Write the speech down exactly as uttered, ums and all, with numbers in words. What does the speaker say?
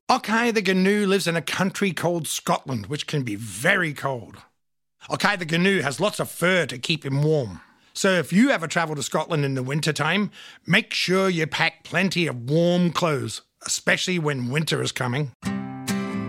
Okay, the Gnu lives in a country called Scotland, which can be very cold. Okay, the Gnu has lots of fur to keep him warm. So if you ever travel to Scotland in the winter time, make sure you pack plenty of warm clothes, especially when winter is coming.